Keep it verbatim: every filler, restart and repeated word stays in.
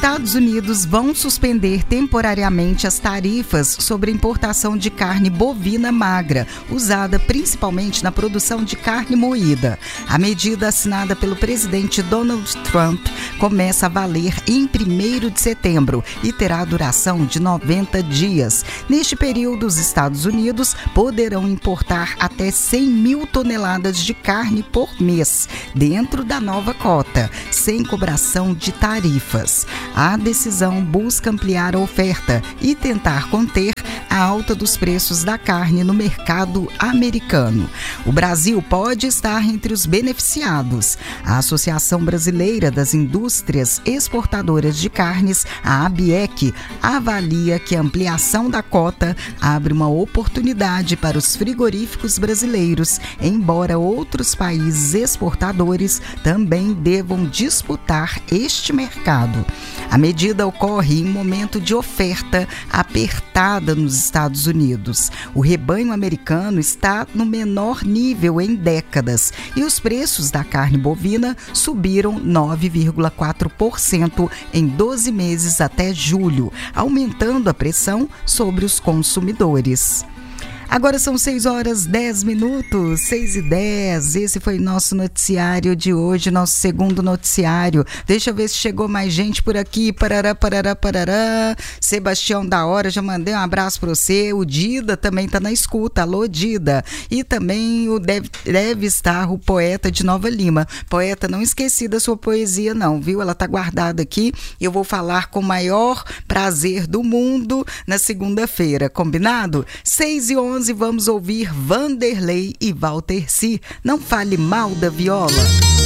Estados Unidos vão suspender temporariamente as tarifas sobre a importação de carne bovina magra, usada principalmente na produção de carne moída. A medida assinada pelo presidente Donald Trump começa a valer em primeiro de setembro e terá duração de noventa dias. Neste período, os Estados Unidos poderão importar até cem mil toneladas de carne por mês, dentro da nova cota, sem cobração de tarifas. A decisão busca ampliar a oferta e tentar conter a alta dos preços da carne no mercado americano. O Brasil pode estar entre os beneficiados. A Associação Brasileira das Indústrias Exportadoras de Carnes, a ABIEC, avalia que a ampliação da cota abre uma oportunidade para os frigoríficos brasileiros, embora outros países exportadores também devam disputar este mercado. A medida ocorre em um momento de oferta apertada nos Estados Unidos. O rebanho americano está no menor nível em décadas e os preços da carne bovina subiram nove vírgula quatro por cento em doze meses até julho, aumentando a pressão sobre os consumidores. Agora são seis horas dez minutos, seis e dez. Esse foi nosso noticiário de hoje, nosso segundo noticiário. Deixa eu ver se chegou mais gente por aqui. Parará, parará, parará. Sebastião da Hora, já mandei um abraço para você. O Dida também está na escuta. Alô, Dida. E também o deve, deve estar o poeta de Nova Lima. Poeta, não esqueci da sua poesia não, viu? Ela está guardada aqui. Eu vou falar com o maior prazer do mundo na segunda-feira. Combinado? seis e onze. Vamos ouvir Vanderlei e Walter Si. Não fale mal da viola.